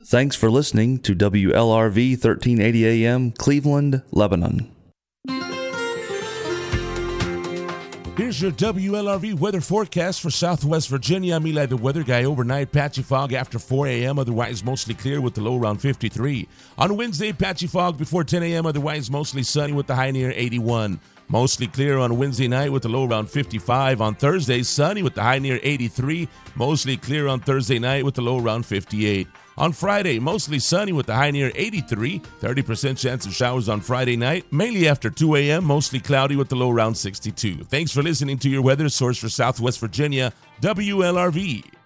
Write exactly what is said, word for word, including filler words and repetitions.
Thanks for listening to W L R V thirteen eighty A M, Cleveland, Lebanon. Here's your W L R V weather forecast for Southwest Virginia. I'm Eli, the weather guy. Overnight, patchy fog after four A M, otherwise mostly clear with the low around fifty-three. On Wednesday, patchy fog before ten A M, otherwise mostly sunny with the high near eighty-one. Mostly clear on Wednesday night with the low around fifty-five. On Thursday, sunny with the high near eighty-three. Mostly clear on Thursday night with the low around fifty-eight. On Friday, mostly sunny with the high near eighty-three. thirty percent chance of showers on Friday night. Mainly after two A M, mostly cloudy with the low around sixty-two. Thanks for listening to your weather source for Southwest Virginia, W L R V.